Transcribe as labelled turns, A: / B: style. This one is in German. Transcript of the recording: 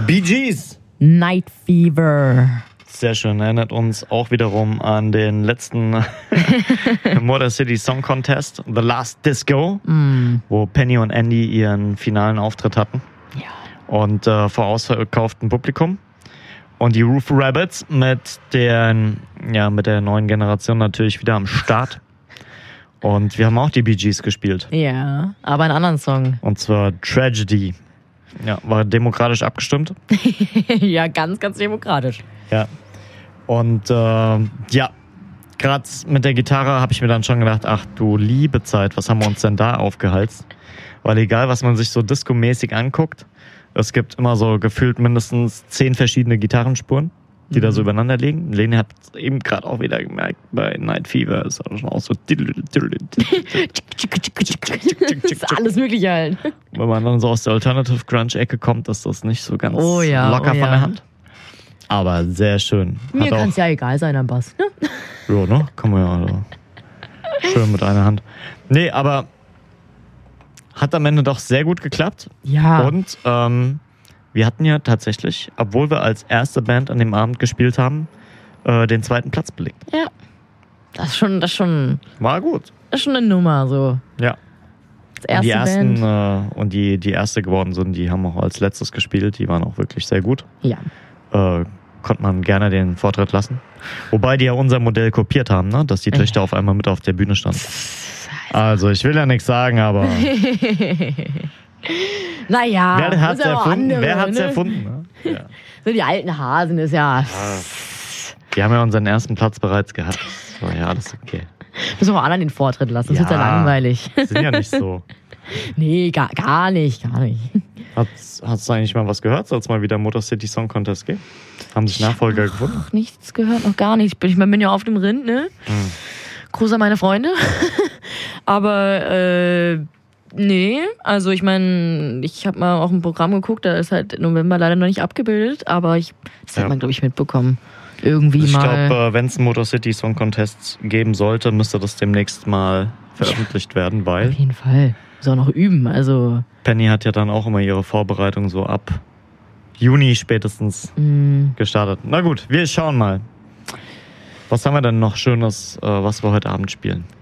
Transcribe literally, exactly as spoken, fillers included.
A: Bee Gees.
B: Night Fever.
A: Sehr schön, erinnert uns auch wiederum an den letzten Motor City Song Contest, The Last Disco, mm. wo Penny und Andy ihren finalen Auftritt hatten.
B: Ja.
A: Und äh, vor ausverkauftem Publikum. Und die Roof Rabbits mit der, ja, mit der neuen Generation natürlich wieder am Start. Und wir haben auch die Bee Gees gespielt.
B: Ja, aber einen anderen Song.
A: Und zwar Tragedy. Ja, war demokratisch abgestimmt.
B: Ja, ganz, ganz demokratisch.
A: Ja. Und äh, ja, gerade mit der Gitarre habe ich mir dann schon gedacht, ach du liebe Zeit, was haben wir uns denn da aufgehalst? Weil egal, was man sich so disco-mäßig anguckt, es gibt immer so gefühlt mindestens zehn verschiedene Gitarrenspuren, die mhm. da so übereinander liegen. Lene hat eben gerade auch wieder gemerkt, bei Night Fever ist auch schon auch so
B: das ist alles Mögliche halt.
A: Wenn man dann so aus der Alternative Grunge-Ecke kommt, ist das nicht so ganz
B: oh ja,
A: locker
B: oh ja.
A: von der Hand. Aber sehr schön.
B: Mir kann es ja egal sein am Bass.
A: Ja, ne? Kann man ja also schön mit einer Hand. Nee, aber hat am Ende doch sehr gut geklappt.
B: Ja.
A: Und ähm, wir hatten ja tatsächlich, obwohl wir als erste Band an dem Abend gespielt haben, äh, den zweiten Platz belegt.
B: Ja. Das ist schon, das schon.
A: War gut.
B: Das ist schon eine Nummer, so.
A: Ja.
B: Das erste
A: und die ersten,
B: Band.
A: Äh, und die, die erste geworden sind, die haben auch als letztes gespielt. Die waren auch wirklich sehr gut.
B: Ja.
A: Äh, konnte man gerne den Vortritt lassen. Wobei die ja unser Modell kopiert haben, ne? Dass die Töchter ja. auf einmal mit auf der Bühne standen. Also, ich will ja nichts sagen, aber...
B: naja,
A: wer hat's
B: ja
A: erfunden?
B: Andere,
A: wer hat's
B: ne?
A: erfunden? Ne? Ja.
B: So die alten Hasen ist ja... ja.
A: Die haben ja unseren ersten Platz bereits gehabt. Das war ja alles okay.
B: Müssen wir anderen den Vortritt lassen, das
A: ja,
B: wird ja langweilig.
A: Sind ja nicht so.
B: Nee, gar, gar nicht, gar nicht.
A: Hast, hast du eigentlich mal was gehört? Soll es mal wieder Motor City Song Contest geben? Haben sich Nachfolger
B: ich
A: gefunden?
B: Noch nichts gehört, noch gar nichts. Ich bin ja auf dem Rind, ne? Hm. Gruß an meine Freunde. Aber, äh, nee, also ich meine, ich habe mal auch ein Programm geguckt, da ist halt November leider noch nicht abgebildet, aber ich, das hat ja. man, glaube ich, mitbekommen. Irgendwie
A: ich
B: mal.
A: Ich glaube, wenn es einen Motor City Song Contest geben sollte, müsste das demnächst mal veröffentlicht ja, werden, weil...
B: Auf jeden Fall. Muss auch noch üben, also...
A: Penny hat ja dann auch immer ihre Vorbereitung so ab Juni spätestens mm. gestartet. Na gut, wir schauen mal. Was haben wir denn noch Schönes, was wir heute Abend spielen?